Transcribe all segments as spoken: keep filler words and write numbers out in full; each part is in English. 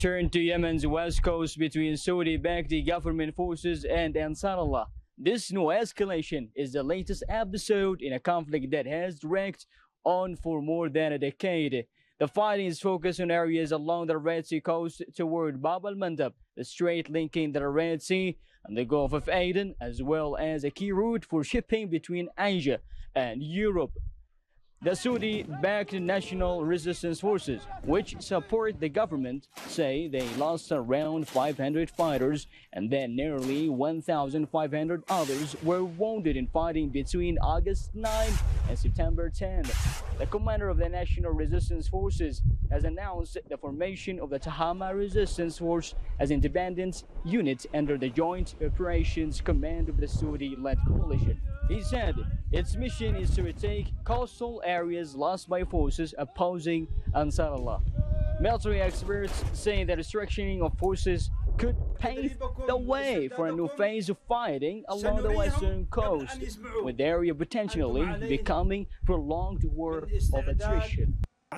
Turn to Yemen's west coast between Saudi-backed government forces and Ansarallah. This new escalation is the latest episode in a conflict that has dragged on for more than a decade. The fighting is focused on areas along the Red Sea coast toward Bab al-Mandab, the strait linking the Red Sea and the Gulf of Aden, as well as a key route for shipping between Asia and Europe. The Saudi-backed National Resistance Forces, which support the government, say they lost around five hundred fighters and that nearly one thousand five hundred others were wounded in fighting between August ninth and September tenth. The commander of the National Resistance Forces has announced the formation of the Tahama Resistance Force as an independent unit under the Joint Operations Command of the Saudi-led coalition. He said its mission is to retake coastal areas lost by forces opposing Ansarallah. Military experts say that the restructuring of forces could pave the way for a new phase of fighting along the western coast, with the area potentially becoming prolonged war of attrition.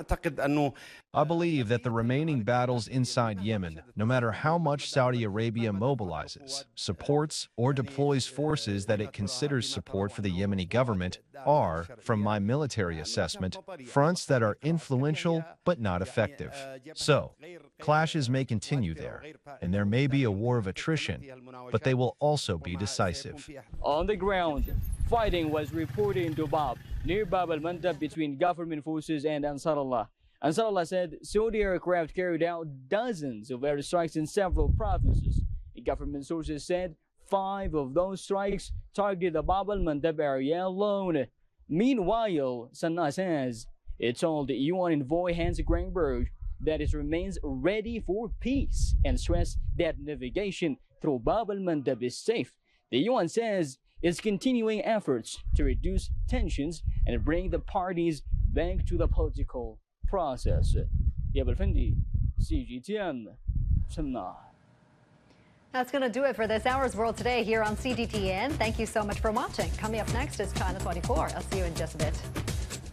I believe that the remaining battles inside Yemen, no matter how much Saudi Arabia mobilizes, supports, or deploys forces that it considers support for the Yemeni government, are, from my military assessment, fronts that are influential but not effective. So, clashes may continue there, and there may be a war of attrition, but they will also be decisive. On the ground, fighting was reported in Dubab, near Bab al-Mandab, between government forces and Ansarallah. Ansarallah said Saudi aircraft carried out dozens of airstrikes in several provinces. The government sources said five of those strikes targeted the Bab al-Mandab area alone. Meanwhile, Sanaa says it told the U N envoy Hans Greenberg that it remains ready for peace and stressed that navigation through Bab al-Mandab is safe. The U N says it's continuing efforts to reduce tensions and bring the parties back to the political process. Yab Al-Fendi, C G T N, Sanaa. That's going to do it for this hour's World Today here on C G T N. Thank you so much for watching. Coming up next is China twenty-four. I'll see you in just a bit.